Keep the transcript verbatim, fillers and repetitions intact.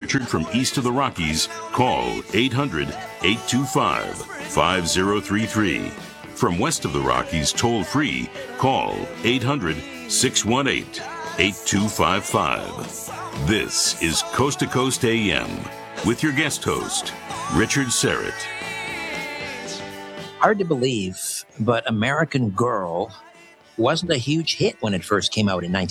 Richard from east of the Rockies, call eight hundred, eight two five, five zero three three. From west of the Rockies, toll free, call eight hundred, six one eight, eight two five five. This is Coast to Coast A M with your guest host, Richard Syrett. Hard to believe, but American Girl wasn't a huge hit when it first came out in nineteen